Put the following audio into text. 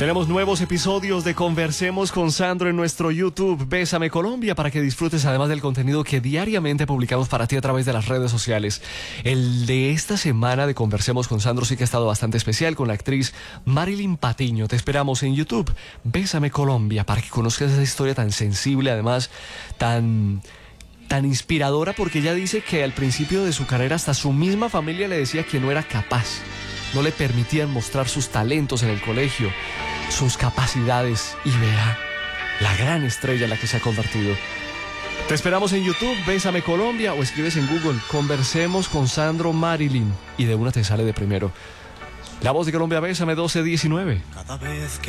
Tenemos nuevos episodios de Conversemos con Sandro en nuestro YouTube Bésame Colombia, para que disfrutes además del contenido que diariamente publicamos para ti a través de las redes sociales. El de esta semana de Conversemos con Sandro sí que ha estado bastante especial, con la actriz Marilyn Patiño. Te esperamos en YouTube Bésame Colombia para que conozcas esa historia tan sensible, además tan inspiradora, porque ella dice que al principio de su carrera hasta su misma familia le decía que no era capaz. No le permitían mostrar sus talentos en el colegio, sus capacidades, y vea la gran estrella en la que se ha convertido. Te esperamos en YouTube, Bésame Colombia, o escribes en Google, Conversemos con Sandro Marilyn, y de una te sale de primero. La Voz de Colombia, Bésame 1219. Cada vez que